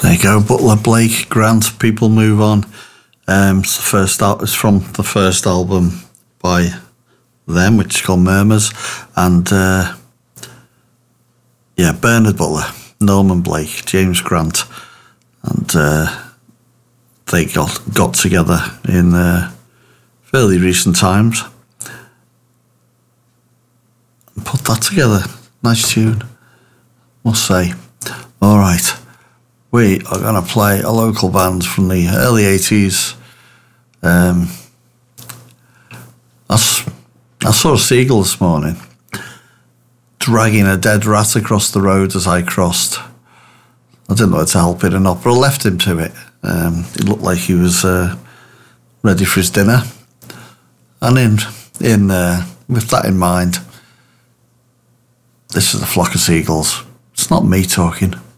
There you go, Butler, Blake, Grant, People Move On. It's from the first album by them, which is called Murmurs. And Bernard Butler, Norman Blake, James Grant, and they got together in fairly recent times and put that together. Nice tune, must say. All right. We are going to play a local band from the early 80s. I saw a seagull this morning dragging a dead rat across the road as I crossed. I didn't know whether to help it or not, but I left him to it. It looked like he was ready for his dinner. And with that in mind, this is a flock of seagulls. It's not me talking.